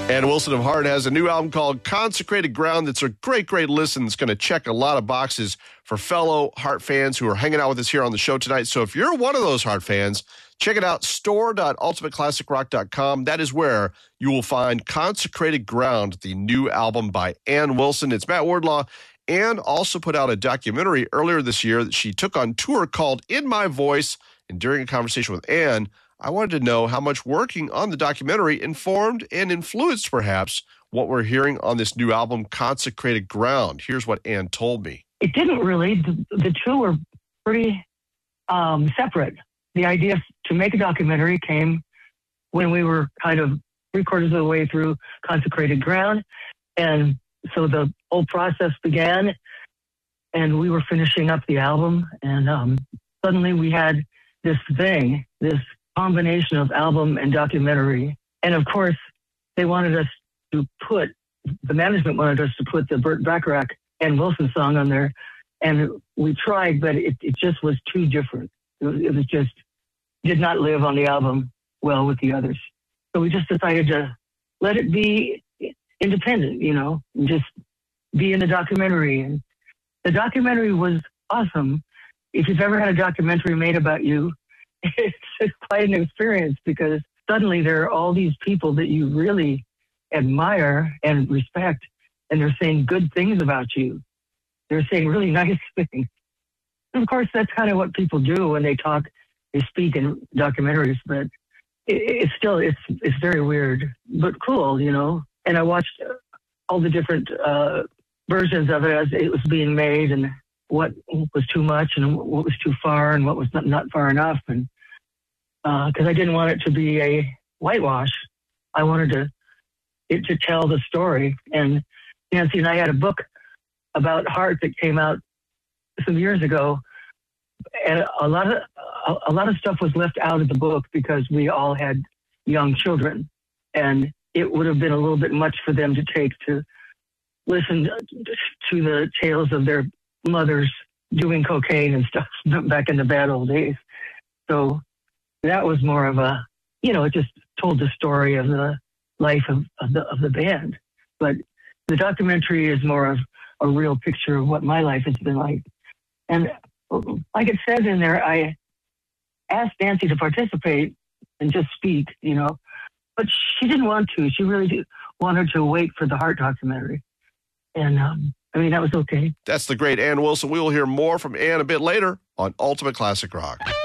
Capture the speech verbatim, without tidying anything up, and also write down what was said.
Ann Wilson of Heart has a new album called Consecrated Ground that's a great, great listen. It's going to check a lot of boxes for fellow Heart fans who are hanging out with us here on the show tonight. So if you're one of those Heart fans, check it out, store dot ultimate classic rock dot com. That is where you will find Consecrated Ground, the new album by Ann Wilson. It's Matt Wardlaw. Ann also put out a documentary earlier this year that she took on tour called In My Voice. And during a conversation with Ann, I wanted to know how much working on the documentary informed and influenced, perhaps, what we're hearing on this new album, Consecrated Ground. Here's what Ann told me. It didn't really. The, the two were pretty um, separate. The idea to make a documentary came when we were kind of three quarters of the way through Consecrated Ground. And so the whole process began, and we were finishing up the album. And um, suddenly we had this thing, this combination of album and documentary. And of course, they wanted us to put, the management wanted us to put the Burt Bacharach and Wilson song on there. And we tried, but it, it just was too different. It was, it was just, did not live on the album well with the others. So we just decided to let it be independent, you know, and just be in the documentary. And the documentary was awesome. If you've ever had a documentary made about you, it's quite an experience, because suddenly there are all these people that you really admire and respect, and they're saying good things about you. They're saying really nice things. And of course, that's kind of what people do when they talk, they speak in documentaries, but it, it's still, it's it's very weird, but cool, you know. And I watched all the different uh, versions of it as it was being made, and what was too much and what was too far and what was not, not far enough. And because uh, I didn't want it to be a whitewash. I wanted to it to tell the story. And Nancy and I had a book about Heart that came out some years ago, and a lot of a, a lot of stuff was left out of the book because we all had young children, and it would have been a little bit much for them to take to listen to the tales of their mothers doing cocaine and stuff back in the bad old days. So that was more of a, you know, it just told the story of the life of, of the of the band. But the documentary is more of a real picture of what my life has been like. And like it says in there, I asked Nancy to participate and just speak, you know, but she didn't want to. She really did, wanted to wait for the Heart documentary. And, um, I mean, that was okay. That's the great Ann Wilson. We will hear more from Ann a bit later on Ultimate Classic Rock.